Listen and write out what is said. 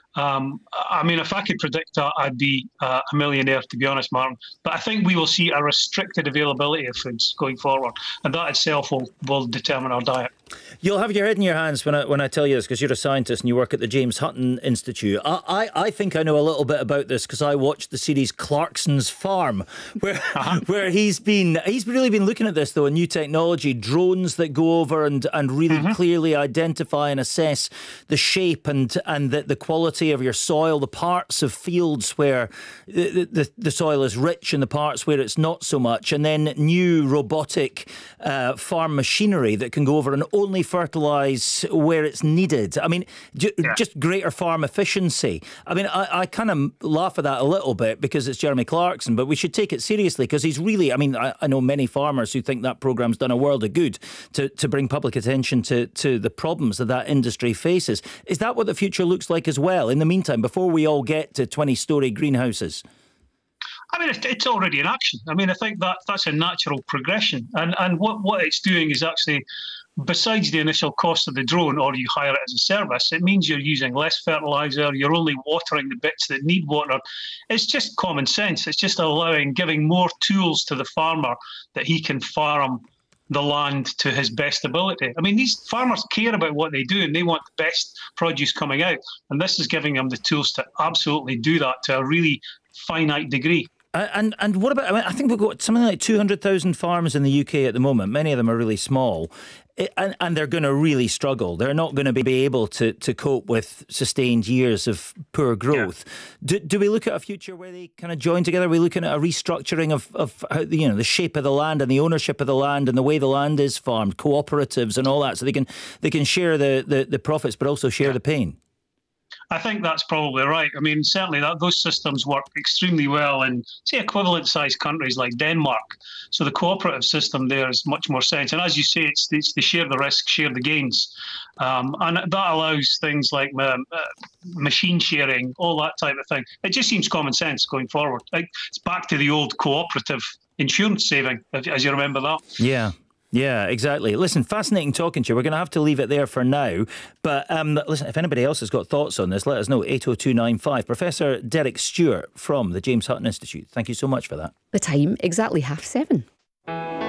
I mean, if I could predict that, I'd be a millionaire, to be honest, Martin. But I think we will see a restricted availability of foods going forward, and that itself will determine our diet. You'll have your head in your hands when I tell you this, because you're a scientist and you work at the James Hutton Institute. I think I know a little bit about this because I watched the series Clarkson's Farm, where he's really been looking at this, though, a new technology, drones that go over and really clearly identify and assess the shape and the quality of your soil, the parts of fields where the soil is rich and the parts where it's not so much, and then new robotic farm machinery that can go over and only fertilise where it's needed. I mean, just greater farm efficiency. I mean, I kind of laugh at that a little bit because it's Jeremy Clarkson, but we should take it seriously because he's really, I mean, I know many farmers who think that programme's done a world of good to bring public attention to the problems that industry faces. Is that what the future looks like as well? In the meantime, before we all get to 20-storey greenhouses? I mean, it's already in action. I mean, I think that's a natural progression. And what it's doing is actually, besides the initial cost of the drone, or you hire it as a service, it means you're using less fertiliser, you're only watering the bits that need water. It's just common sense. It's just giving more tools to the farmer that he can farm the land to his best ability. I mean, these farmers care about what they do and they want the best produce coming out. And this is giving them the tools to absolutely do that to a really finite degree. And what about, I mean, I think we've got something like 200,000 farms in the UK at the moment. Many of them are really small. And they're going to really struggle. They're not going to be able to cope with sustained years of poor growth. Yeah. Do we look at a future where they kind of join together? Are we looking at a restructuring of how, the shape of the land and the ownership of the land and the way the land is farmed, cooperatives and all that, so they can share the profits but also share the pain? I think that's probably right. I mean, certainly those systems work extremely well in, say, equivalent-sized countries like Denmark. So the cooperative system there is much more sense. And as you say, it's they share the risk, share the gains. And that allows things like machine sharing, all that type of thing. It just seems common sense going forward. It's back to the old cooperative insurance saving, as you remember that. Yeah, exactly. Listen, fascinating talking to you. We're going to have to leave it there for now. But listen, if anybody else has got thoughts on this, let us know. 80295. Professor Derek Stewart from the James Hutton Institute. Thank you so much for that. The time, exactly 7:30.